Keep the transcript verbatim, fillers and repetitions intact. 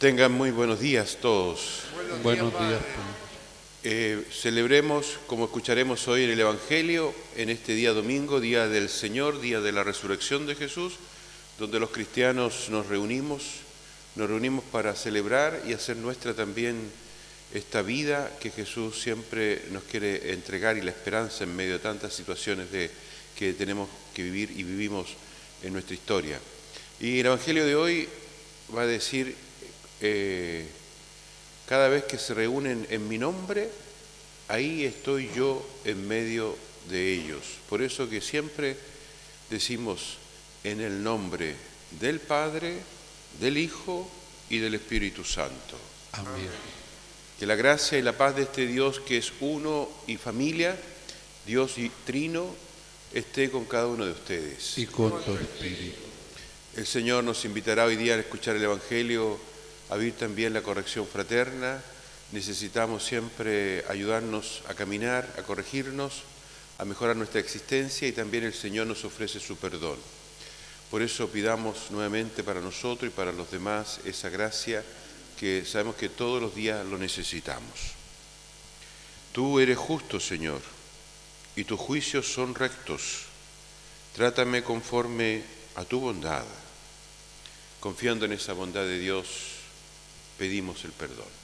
Tengan muy buenos días todos. Buenos, buenos días. días eh, celebremos, como escucharemos hoy en el Evangelio, en este día domingo, Día del Señor, Día de la Resurrección de Jesús, donde los cristianos nos reunimos, nos reunimos para celebrar y hacer nuestra también esta vida que Jesús siempre nos quiere entregar y la esperanza en medio de tantas situaciones de, que tenemos que vivir y vivimos en nuestra historia. Y el Evangelio de hoy va a decir, eh, cada vez que se reúnen en mi nombre, ahí estoy yo en medio de ellos. Por eso que siempre decimos en el nombre del Padre, del Hijo y del Espíritu Santo. Amén. Que la gracia y la paz de este Dios que es uno y familia, Dios y trino, esté con cada uno de ustedes. Y con tu espíritu. El Señor nos invitará hoy día a escuchar el Evangelio, a vivir también la corrección fraterna. Necesitamos siempre ayudarnos a caminar, a corregirnos, a mejorar nuestra existencia, y también el Señor nos ofrece su perdón. Por eso pidamos nuevamente para nosotros y para los demás esa gracia que sabemos que todos los días lo necesitamos. Tú eres justo, Señor, y tus juicios son rectos. Trátame conforme a tu bondad. Confiando en esa bondad de Dios, pedimos el perdón.